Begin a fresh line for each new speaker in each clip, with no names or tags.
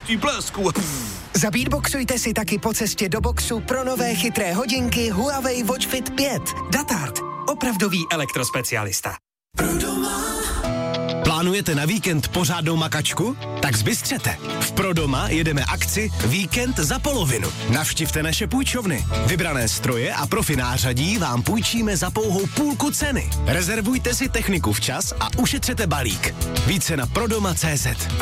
čistý blesku.
Zabeatboxujte si taky po cestě do boxu pro nové chytré hodinky Huawei Watch Fit 5. Datard. Opravdový elektrospecialista.
Plánujete na víkend pořádnou makačku? Tak zbystřete. V Prodoma jedeme akci Víkend za polovinu. Navštivte naše půjčovny. Vybrané stroje a profi nářadí vám půjčíme za pouhou půlku ceny. Rezervujte si techniku včas a ušetřete balík. Více na prodoma.cz.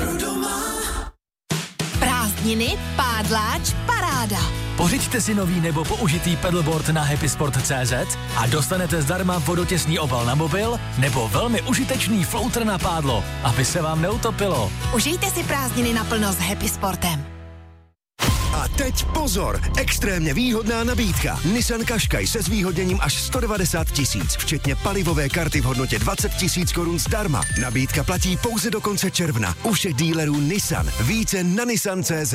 Prázdniny, pádláč, paráda.
Pořiďte si nový nebo použitý pedalboard na happysport.cz a dostanete zdarma vodotěsný obal na mobil nebo velmi užitečný floater na pádlo, aby se vám neutopilo.
Užijte si prázdniny naplno s Happy Sportem.
A teď pozor, extrémně výhodná nabídka. Nissan Qashqai se zvýhodněním až 190 000, včetně palivové karty v hodnotě 20 000 korun zdarma. Nabídka platí pouze do konce června. U všech dílerů Nissan. Více na nissan.cz.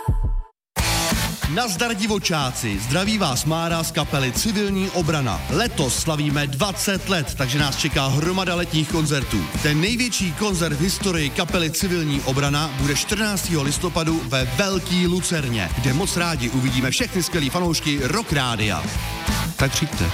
Nazdar divočáci, zdraví vás Mára z kapely Civilní obrana. Letos slavíme 20 let, takže nás čeká hromada letních koncertů. Ten největší koncert v historii kapely Civilní obrana bude 14. listopadu ve Velký Lucerně, kde moc rádi uvidíme všechny skvělý fanoušky Rock Rádia. Tak přijďte.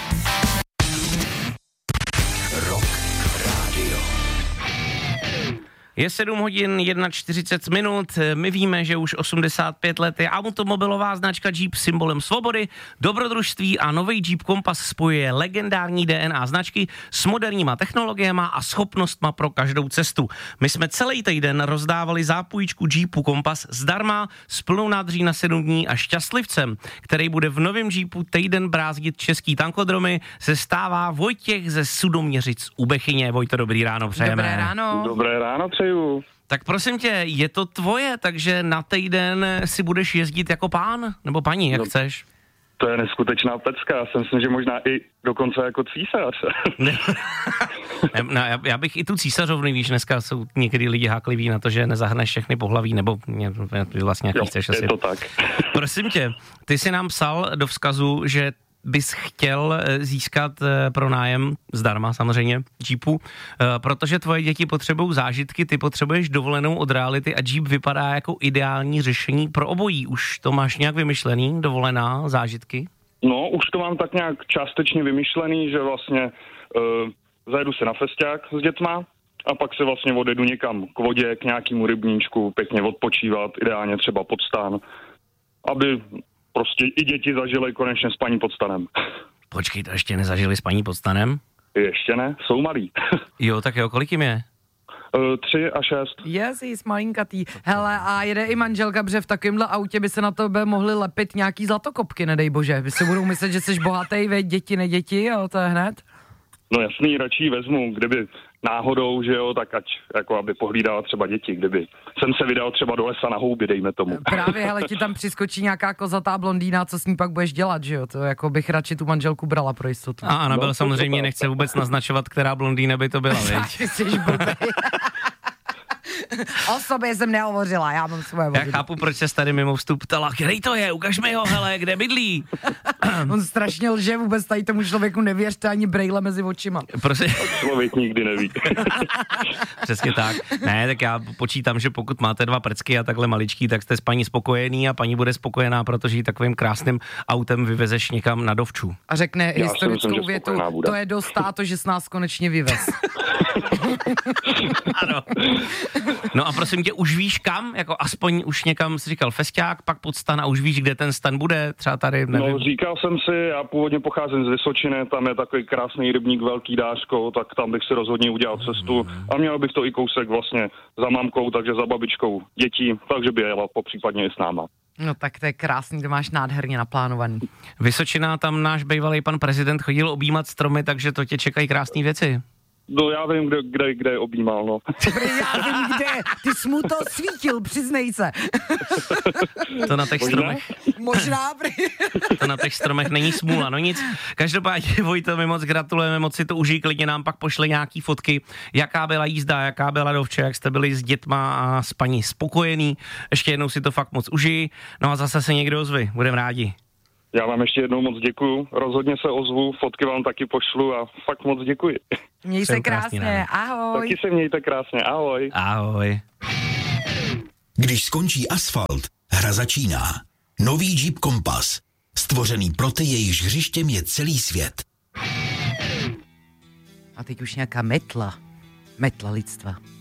Je 7 hodin 41 minut, my víme, že už 85 let je automobilová značka Jeep symbolem svobody, dobrodružství a nový Jeep Compass spojuje legendární DNA značky s moderníma technologiemi a schopnostma pro každou cestu. My jsme celý týden rozdávali zápůjčku Jeepu Compass zdarma s plnou nádrží na 7 dní a šťastlivcem, který bude v novém Jeepu týden brázdit český tankodromy, se stává Vojtěch ze Sudoměřic u Bechyně. Vojto, dobrý ráno, přejeme.
Dobré ráno.
Dobré ráno, přeju.
Tak prosím tě, je to tvoje, takže na týden si budeš jezdit jako pán nebo paní, jak chceš?
To je neskutečná pecka, já si myslím, že možná i dokonce jako císař.
Já bych i tu císařovnu, víš, dneska jsou někdy lidi hákliví na to, že nezahrneš všechny pohlaví, nebo vlastně jaký chceš asi.
Je to tak.
Prosím tě, ty jsi nám psal do vzkazu, že bys chtěl získat pronájem zdarma samozřejmě Jeepu, protože tvoje děti potřebují zážitky, ty potřebuješ dovolenou od reality a Jeep vypadá jako ideální řešení pro obojí. Už to máš nějak vymyšlený, dovolená, zážitky?
No, už to mám tak nějak částečně vymyšlený, že vlastně zajedu se na festiák s dětma a pak se vlastně odjedu někam k vodě, k nějakému rybníčku, pěkně odpočívat, ideálně třeba pod stán, aby prostě i děti zažily konečně spaní pod stanem.
Počkej, to ještě nezažili spaní pod stanem?
Ještě ne, jsou malí.
Jo, tak jo, kolik jim je?
3 a 6.
Jsi malinkatý. Hele, a jede i manželka, protože v takovémhle autě by se na tebe mohly lepit nějaký zlatokopky, nedej bože. By si budou myslet, že jsi bohatý, veď děti, neděti, jo, to je hned.
No jasný, radši vezmu, kdyby náhodou, že jo, tak ať, jako aby pohlídala třeba děti, kdyby jsem se vydal třeba do lesa na houby, dejme tomu.
Právě, hele, ti tam přiskočí nějaká kozatá blondýna, co s ní pak budeš dělat, že jo, to jako bych radši tu manželku brala pro jistotu.
A Anabel samozřejmě nechce vůbec naznačovat, která blondýna by to byla, viď?
Ty jsi blbej. O sobě jsem nehovořila, já mám svoje vozidlo.
Já chápu, proč se tady mimo vstup ptala, který to je, ukaž mi ho, hele, kde bydlí.
On strašně lže, vůbec tady tomu člověku nevěřte ani brejle mezi očima.
Člověk nikdy neví.
Přesně tak. Ne, tak já počítám, že pokud máte 2 prcky a takhle maličký, tak jste s paní spokojený a paní bude spokojená, protože ji takovým krásným autem vyvezeš někam na dovču.
A řekne historickou větu, to je dost táto, že s nás konečně vyvez.
Ano. No a prosím tě, už víš kam? Jako aspoň už někam jsi říkal festiák, pak pod stan a už víš, kde ten stan bude? Třeba tady, nevím.
No, říkal jsem si, já původně pocházím z Vysočiny, tam je takový krásný rybník Velký Dářkou, tak tam bych si rozhodně udělal cestu a měl bych to i kousek vlastně za mamkou, takže za babičkou dětí, takže by jela popřípadně i s náma.
No tak to je krásný, to máš nádherně naplánovaný.
Vysočina, tam náš bývalý pan prezident chodil objímat stromy, takže to tě čekají krásné věci.
No já vím, kde je objímal, no.
Já vím, kde. Ty jsi mu to svítil, přiznej se.
To na těch stromech.
Možná.
To na těch stromech není smůla, no nic. Každopádně, Vojto, my moc gratulujeme, moc si to užij, klidně nám pak pošle nějaký fotky, jaká byla jízda, jaká byla dovče, jak jste byli s dětma a s paní spokojený. Ještě jednou si to fakt moc užij, no a zase se někdo ozvi, budeme rádi.
Já vám ještě jednou moc děkuju, rozhodně se ozvu, fotky vám taky pošlu a fakt moc děkuji.
Měj se krásně, ahoj.
Taky se mějte krásně, ahoj.
Ahoj.
Když skončí asfalt, hra začíná. Nový Jeep Compass. Stvořený pro ty, jejichž hřištěm je celý svět.
A teď už nějaká metla lidstva.